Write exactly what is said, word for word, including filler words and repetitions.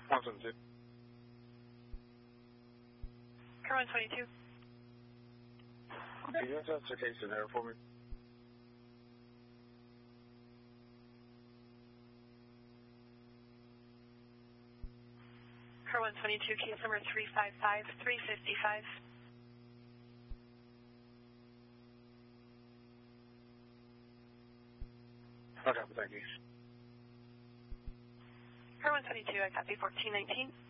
one seventy-two. Car one twenty-two. Okay, you have to have case in there for me. Car one twenty-two, case number three five five, three five five. Okay, thank you. Car one twenty-two, I copy fourteen nineteen.